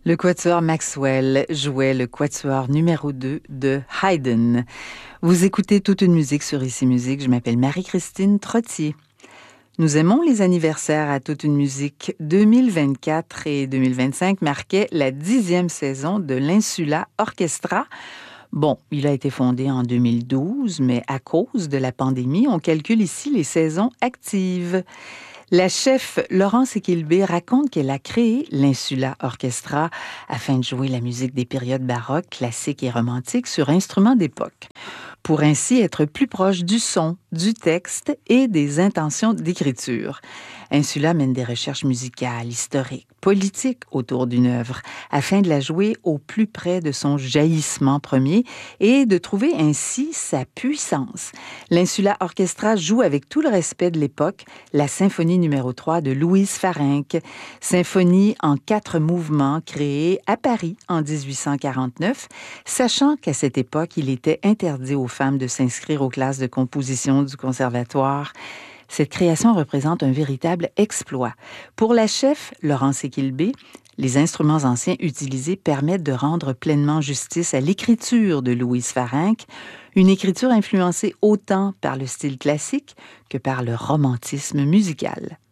Le quatuor Maxwell jouait le quatuor numéro 2 de Haydn. Vous écoutez Toute une musique sur Ici Musique. Je m'appelle Marie-Christine Trottier. Nous aimons les anniversaires à Toute une musique. 2024 et 2025 marquaient la 10e saison de l'Insula Orchestra. Bon, il a été fondé en 2012, mais à cause de la pandémie, on calcule ici les saisons actives. La chef Laurence Equilbé raconte qu'elle a créé l'Insula Orchestra afin de jouer la musique des périodes baroques, classiques et romantiques sur instruments d'époque, pour ainsi être plus proche du son, du texte et des intentions d'écriture. Insula mène des recherches musicales, historiques, politiques autour d'une œuvre, afin de la jouer au plus près de son jaillissement premier et de trouver ainsi sa puissance. L'Insula Orchestra joue avec tout le respect de l'époque la symphonie numéro 3 de Louise Farenc, symphonie en 4 mouvements créée à Paris en 1849, sachant qu'à cette époque, il était interdit aux femmes de s'inscrire aux classes de composition du conservatoire. Cette création représente un véritable exploit. Pour la chef Laurence Equilbé, les instruments anciens utilisés permettent de rendre pleinement justice à l'écriture de Louise Farenc, une écriture influencée autant par le style classique que par le romantisme musical.